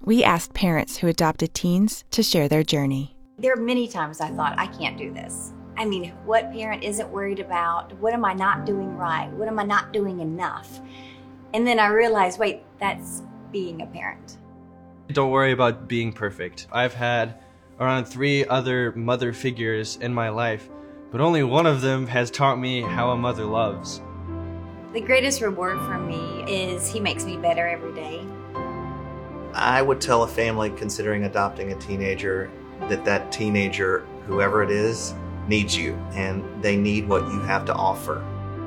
We asked parents who adopted teens to share their journey. There are many times I thought, I can't do this. I mean, what parent isn't worried about, what am I not doing right? What am I not doing enough? And then I realized, wait, that's being a parent. Don't worry about being perfect. I've had around 3 other mother figures in my life, but only one of them has taught me how a mother loves. The greatest reward for me is he makes me better every day. I would tell a family considering adopting a teenager that teenager, whoever it is, needs you, and they need what you have to offer.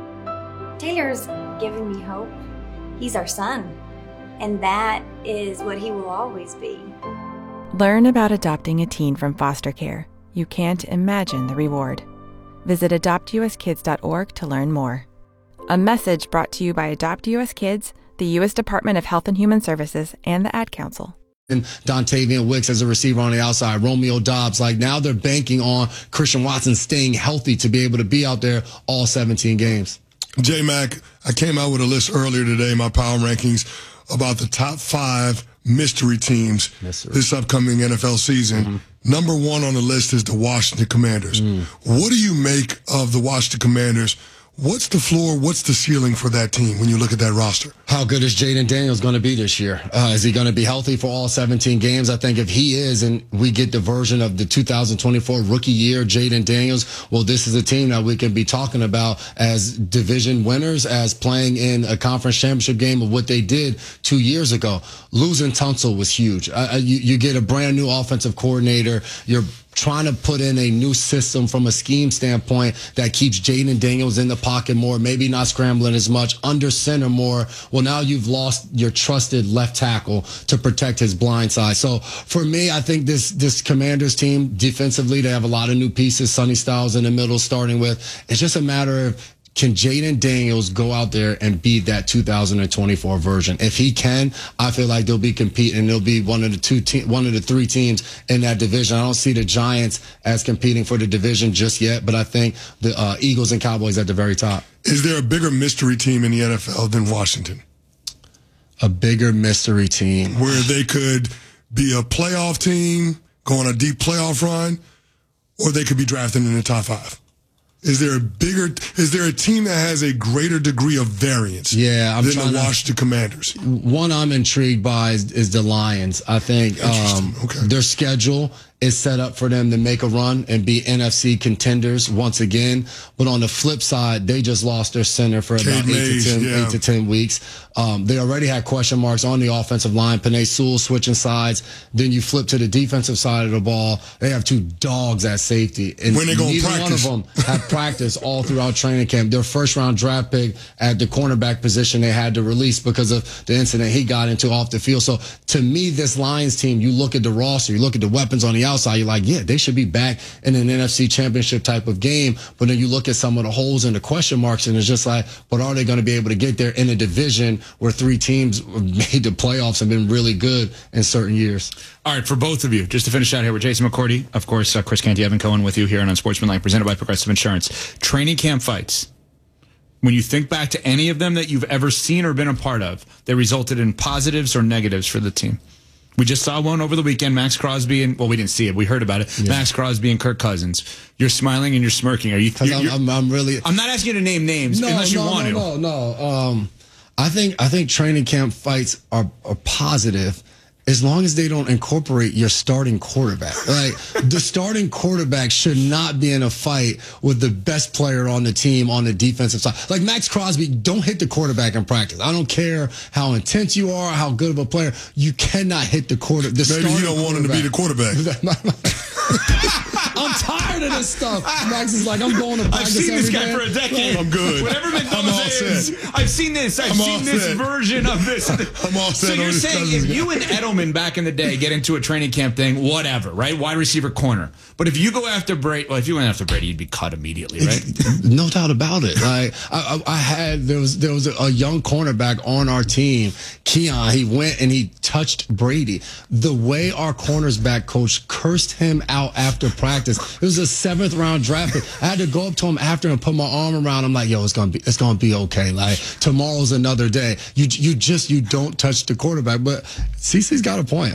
Taylor's given me hope. He's our son, and that is what he will always be. Learn about adopting a teen from foster care. You can't imagine the reward. Visit adoptuskids.org to learn more. A message brought to you by Adopt US Kids, the U.S. Department of Health and Human Services, and the Ad Council. And Dontavian Wicks as a receiver on the outside, Romeo Dobbs. Like, now they're banking on Christian Watson staying healthy to be able to be out there all 17 games. J-Mac, I came out with a list earlier today, my power rankings, about the top 5 mystery teams this upcoming NFL season. Number 1 on the list is the Washington Commanders. What do you make of the Washington Commanders? What's the floor? What's the ceiling for that team when you look at that roster? How good is Jayden Daniels going to be this year? Is he going to be healthy for all 17 games? I think if he is, and we get the version of the 2024 rookie year, Jayden Daniels, well, this is a team that we can be talking about as division winners, as playing in a conference championship game of what they did 2 years ago. Losing Tunsil was huge. You get a brand new offensive coordinator. You're trying to put in a new system from a scheme standpoint that keeps Jayden Daniels in the pocket more, maybe not scrambling as much, under center more. Well, now you've lost your trusted left tackle to protect his blind side. So for me, I think this Commanders team, defensively, they have a lot of new pieces. Sonny Styles in the middle starting with. It's just a matter of, can Jayden Daniels go out there and beat that 2024 version? If he can, I feel like they'll be competing, and they'll be one of the 3 teams in that division. I don't see the Giants as competing for the division just yet, but I think the Eagles and Cowboys at the very top. Is there a bigger mystery team in the NFL than Washington? A bigger mystery team. Where they could be a playoff team, go on a deep playoff run, or they could be drafted in the top 5? Is there a team that has a greater degree of variance than the Washington Commanders? One I'm intrigued by is the Lions. I think their schedule is set up for them to make a run and be NFC contenders once again. But on the flip side, they just lost their center for about 8 to 10 weeks. They already had question marks on the offensive line. Penei Sewell switching sides. Then you flip to the defensive side of the ball. They have 2 dogs at safety. And when they go neither practice? one of them have practiced all throughout training camp. Their first-round draft pick at the cornerback position they had to release because of the incident he got into off the field. So to me, this Lions team, you look at the roster, you look at the weapons on the outside, you're like, yeah, they should be back in an NFC championship type of game. But then you look at some of the holes and the question marks, and it's just like, but are they going to be able to get there in a division where 3 teams made the playoffs and been really good in certain years? All right, for both of you, just to finish out here with Jason McCourty, of course, Chris Canty, Evan Cohen with you here on Unsportsmanlike, presented by Progressive Insurance. Training camp fights. When you think back to any of them that you've ever seen or been a part of, they resulted in positives or negatives for the team. We just saw one over the weekend, Max Crosby, and, well, we didn't see it. We heard about it. Yeah. Max Crosby and Kirk Cousins. You're smiling and you're smirking. Are you? I'm really. I'm not asking you to name names unless you want to. No. I think training camp fights are positive, as long as they don't incorporate your starting quarterback. Like, the starting quarterback should not be in a fight with the best player on the team on the defensive side. Like, Max Crosby, don't hit the quarterback in practice. I don't care how intense you are, how good of a player. You cannot hit the quarterback. Maybe you don't want him to be the quarterback. I'm tired of this stuff. Max is like, I'm going to practice. I've seen this every guy day. for a decade. I'm good. Whatever Mendoza is, I've seen this. I've seen this version of this. I'm all set. So you're saying if you and Edelman back in the day get into a training camp thing, whatever, right? Wide receiver, corner. But if you go after Brady, well, if you went after Brady, you'd be cut immediately, right? No doubt about it. Like, there was a young cornerback on our team, Keon. He went and he touched Brady. The way our cornersback coach cursed him out after practice. It was a 7th round draft pick. I had to go up to him after and put my arm around him, like, yo, it's gonna be okay. Like, tomorrow's another day. You don't touch the quarterback. But CeCe's got a point.